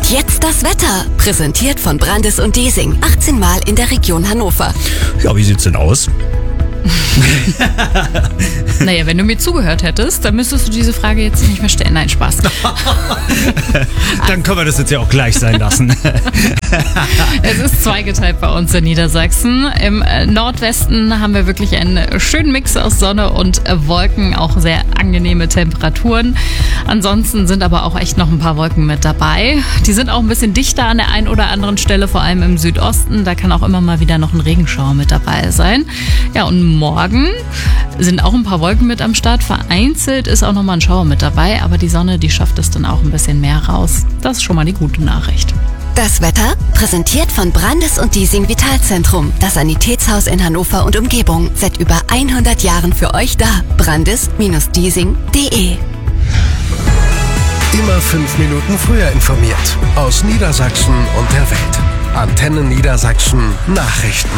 jetzt das Wetter. Präsentiert von Brandis und Desing. 18 Mal in der Region Hannover. Ja, wie sieht's denn aus? Naja, wenn du mir zugehört hättest, dann müsstest du diese Frage jetzt nicht mehr stellen. Nein, Spaß. Dann können wir das jetzt ja auch gleich sein lassen. Es ist zweigeteilt bei uns in Niedersachsen. Im Nordwesten haben wir wirklich einen schönen Mix aus Sonne und Wolken, auch sehr angenehme Temperaturen. Ansonsten sind aber auch echt noch ein paar Wolken mit dabei. Die sind auch ein bisschen dichter an der einen oder anderen Stelle, vor allem im Südosten. Da kann auch immer mal wieder noch ein Regenschauer mit dabei sein. Ja, und morgen sind auch ein paar Wolken mit am Start. Vereinzelt ist auch nochmal ein Schauer mit dabei, aber die Sonne, die schafft es dann auch ein bisschen mehr raus. Das ist schon mal die gute Nachricht. Das Wetter präsentiert von Brandis und Desing Vitalzentrum. Das Sanitätshaus in Hannover und Umgebung. Seit über 100 Jahren für euch da. Brandis-Desing.de. Immer 5 Minuten früher informiert. Aus Niedersachsen und der Welt. Antenne Niedersachsen Nachrichten.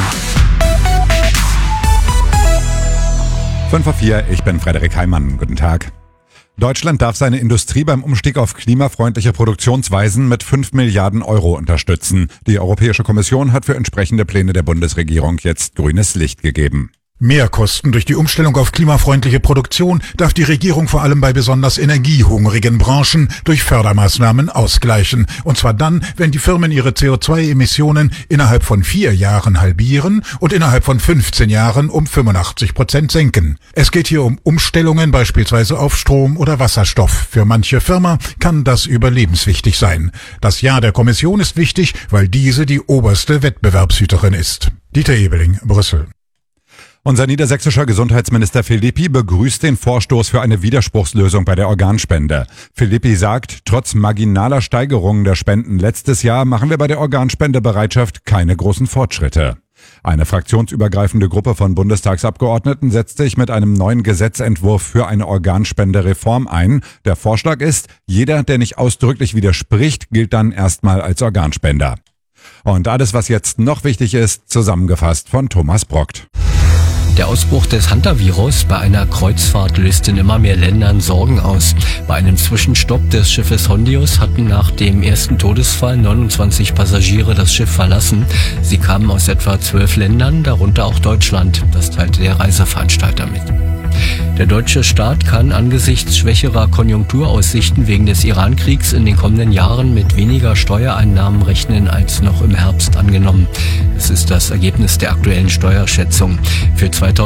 5:04, ich bin Frederik Heimann. Guten Tag. Deutschland darf seine Industrie beim Umstieg auf klimafreundliche Produktionsweisen mit 5 Milliarden Euro unterstützen. Die Europäische Kommission hat für entsprechende Pläne der Bundesregierung jetzt grünes Licht gegeben. Mehrkosten durch die Umstellung auf klimafreundliche Produktion darf die Regierung vor allem bei besonders energiehungrigen Branchen durch Fördermaßnahmen ausgleichen. Und zwar dann, wenn die Firmen ihre CO2-Emissionen innerhalb von 4 Jahren halbieren und innerhalb von 15 Jahren um 85% senken. Es geht hier um Umstellungen beispielsweise auf Strom oder Wasserstoff. Für manche Firma kann das überlebenswichtig sein. Das Ja der Kommission ist wichtig, weil diese die oberste Wettbewerbshüterin ist. Dieter Ebeling, Brüssel. Unser niedersächsischer Gesundheitsminister Philippi begrüßt den Vorstoß für eine Widerspruchslösung bei der Organspende. Philippi sagt, trotz marginaler Steigerungen der Spenden letztes Jahr machen wir bei der Organspendebereitschaft keine großen Fortschritte. Eine fraktionsübergreifende Gruppe von Bundestagsabgeordneten setzt sich mit einem neuen Gesetzentwurf für eine Organspendereform ein. Der Vorschlag ist, jeder, der nicht ausdrücklich widerspricht, gilt dann erstmal als Organspender. Und alles, was jetzt noch wichtig ist, zusammengefasst von Thomas Brockt. Der Ausbruch des Hantavirus bei einer Kreuzfahrt löst in immer mehr Ländern Sorgen aus. Bei einem Zwischenstopp des Schiffes Hondius hatten nach dem ersten Todesfall 29 Passagiere das Schiff verlassen. Sie kamen aus etwa 12 Ländern, darunter auch Deutschland. Das teilte der Reiseveranstalter mit. Der deutsche Staat kann angesichts schwächerer Konjunkturaussichten wegen des Iran-Kriegs in den kommenden Jahren mit weniger Steuereinnahmen rechnen als noch im Herbst angenommen. Es ist das Ergebnis der aktuellen Steuerschätzung. Für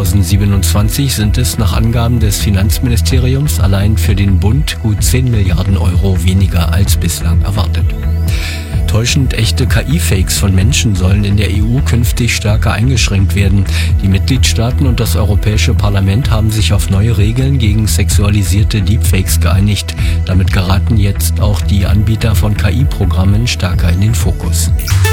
2027 sind es nach Angaben des Finanzministeriums allein für den Bund gut 10 Milliarden Euro weniger als bislang erwartet. Täuschend echte KI-Fakes von Menschen sollen in der EU künftig stärker eingeschränkt werden. Die Mitgliedstaaten und das Europäische Parlament haben sich auf neue Regeln gegen sexualisierte Deepfakes geeinigt. Damit geraten jetzt auch die Anbieter von KI-Programmen stärker in den Fokus.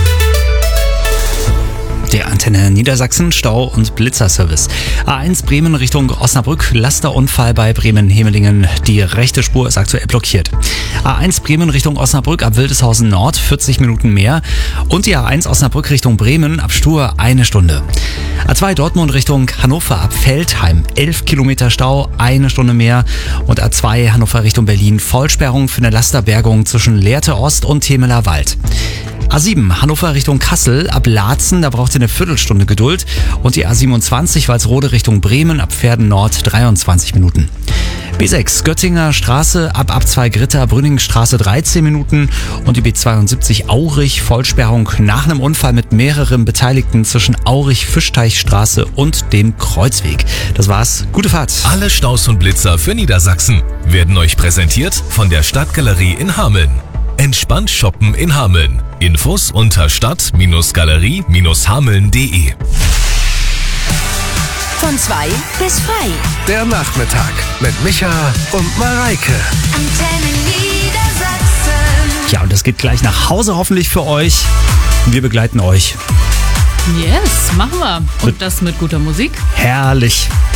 Der Antenne Niedersachsen Stau- und Blitzerservice. A1 Bremen Richtung Osnabrück, Lasterunfall bei Bremen-Hemelingen. Die rechte Spur ist aktuell blockiert. A1 Bremen Richtung Osnabrück ab Wildeshausen Nord, 40 Minuten mehr. Und die A1 Osnabrück Richtung Bremen ab Stur 1 Stunde. A2 Dortmund Richtung Hannover ab Veltheim, 11 Kilometer Stau, 1 Stunde mehr. Und A2 Hannover Richtung Berlin, Vollsperrung für eine Lasterbergung zwischen Lehrte Ost und Temeler Wald. A7 Hannover Richtung Kassel ab Laatzen, da braucht ihr eine Viertelstunde Geduld. Und die A27 Walsrode Richtung Bremen ab Pferden Nord 23 Minuten. B6 Göttinger Straße ab Abzweig Gritter, Brünningstraße 13 Minuten. Und die B72 Aurich, Vollsperrung nach einem Unfall mit mehreren Beteiligten zwischen Aurich-Fischteichstraße und dem Kreuzweg. Das war's. Gute Fahrt. Alle Staus und Blitzer für Niedersachsen werden euch präsentiert von der Stadtgalerie in Hameln. Entspannt shoppen in Hameln. Infos unter stadt-galerie-hameln.de. Von 2 bis frei. Der Nachmittag mit Micha und Mareike. Antenne Niedersachsen. Ja, und das geht gleich nach Hause hoffentlich für euch. Wir begleiten euch. Yes, machen wir. Und das mit guter Musik. Herrlich.